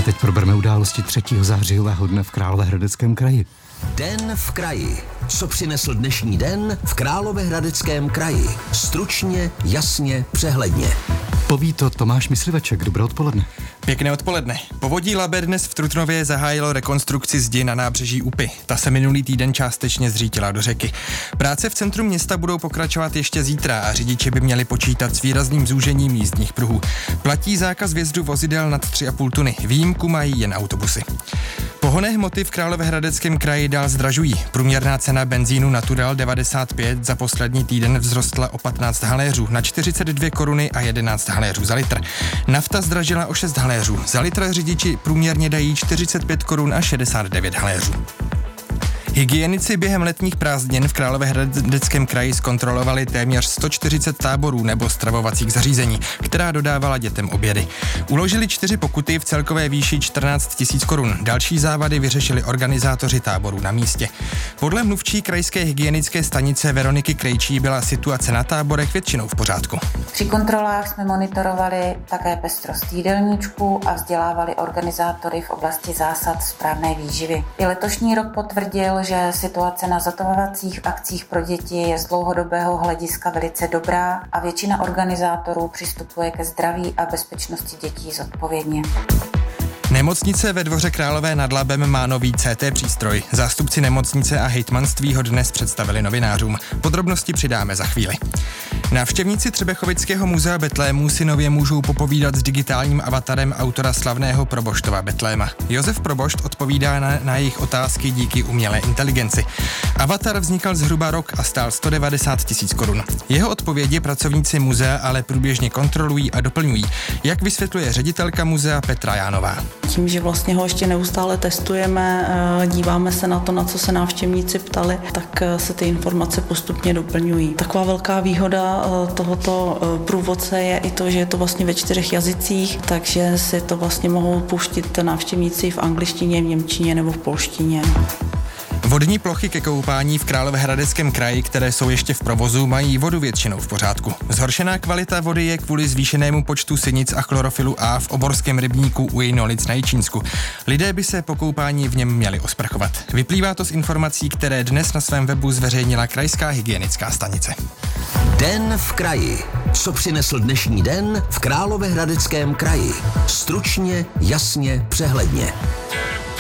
A teď probereme události 3. zářijového dne v Královéhradeckém kraji. Den v kraji. Co přinesl dnešní den v Královéhradeckém kraji? Stručně, jasně, přehledně. Poví to Tomáš Mysliveček. Dobré odpoledne. Pěkné odpoledne. Povodí Labe dnes v Trutnově zahájilo rekonstrukci zdi na nábřeží Upy. Ta se minulý týden částečně zřítila do řeky. Práce v centru města budou pokračovat ještě zítra a řidiči by měli počítat s výrazným zúžením jízdních pruhů. Platí zákaz vjezdu vozidel nad 3,5 tuny. Výjimku mají jen autobusy. Pohonné hmoty v Královéhradeckém kraji dál zdražují. Průměrná cena benzínu Natural 95 za poslední týden vzrostla o 15 haléřů na 42 koruny a 11 haléřů za litr. Nafta zdražila o 6 haléřů. Za litr řidiči průměrně dají 45 korun a 69 haléřů. Hygienici během letních prázdnin v Královéhradeckém kraji zkontrolovali téměř 140 táborů nebo stravovacích zařízení, která dodávala dětem obědy. Uložili 4 pokuty v celkové výši 14 000 korun. Další závady vyřešili organizátoři táborů na místě. Podle mluvčí krajské hygienické stanice Veroniky Krejčí byla situace na táborech většinou v pořádku. Při kontrolách jsme monitorovali také pestrost jídelníčků a vzdělávali organizátory v oblasti zásad správné výživy. I letošní rok potvrdil, že situace na zatovovacích akcích pro děti je z dlouhodobého hlediska velice dobrá a většina organizátorů přistupuje ke zdraví a bezpečnosti dětí zodpovědně. Nemocnice ve Dvoře Králové nad Labem má nový CT přístroj. Zástupci nemocnice a hejtmanství ho dnes představili novinářům. Podrobnosti přidáme za chvíli. Návštěvníci Třebechovického muzea Betlému si nově můžou popovídat s digitálním avatarem autora slavného Proboštova Betléma. Josef Probošt odpovídá na jejich otázky díky umělé inteligenci. Avatar vznikal zhruba rok a stál 190 000 korun. Jeho odpovědi pracovníci muzea ale průběžně kontrolují a doplňují, jak vysvětluje ředitelka muzea Petra Jánová. Tím, že vlastně ho ještě neustále testujeme, díváme se na to, na co se návštěvníci ptali, tak se ty informace postupně doplňují. Taková velká výhoda tohoto průvodce je i to, že je to vlastně ve 4 jazycích, takže si to vlastně mohou pouštět návštěvníci v angličtině, v němčině nebo v polštině. Vodní plochy ke koupání v Královéhradeckém kraji, které jsou ještě v provozu, mají vodu většinou v pořádku. Zhoršená kvalita vody je kvůli zvýšenému počtu sinic a chlorofilu A v Oborském rybníku u Jejnolic na Jičínsku. Lidé by se po koupání v něm měli osprchovat. Vyplývá to z informací, které dnes na svém webu zveřejnila krajská hygienická stanice. Den v kraji. Co přinesl dnešní den v Královéhradeckém kraji? Stručně, jasně, přehledně.